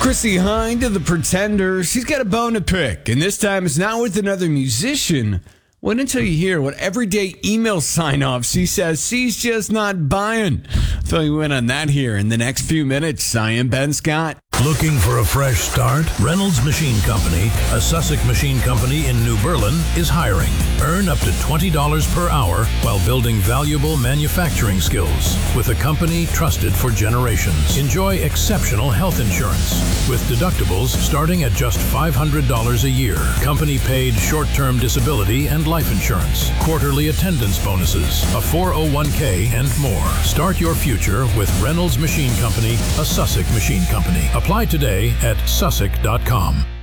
Chrissie Hynde of The Pretenders. She's got a bone to pick, and this time it's not with another musician. Wait until you hear what everyday email sign-off she says she's just not buying. I'll fill you in on that here in the next few minutes. I am Ben Scott. Looking for a fresh start? Reynolds Machine Company, a Sussex machine company in New Berlin, is hiring. Earn up to $20 per hour while building valuable manufacturing skills with a company trusted for generations. Enjoy exceptional health insurance with deductibles starting at just $500 a year. Company paid short-term disability and life insurance, quarterly attendance bonuses, a 401k, and more. Start your future with Reynolds Machine Company, a Sussex machine company. Apply today at sussex.com.